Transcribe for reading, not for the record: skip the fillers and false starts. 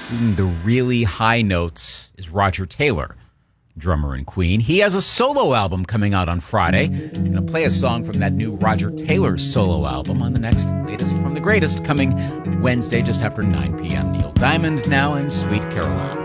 the really high notes is Roger Taylor, drummer in Queen. He has a solo album coming out on Friday. I'm going to play a song from that new Roger Taylor solo album on the next Latest from the Greatest, coming Wednesday just after 9 p.m. Neil Diamond now in Sweet Caroline.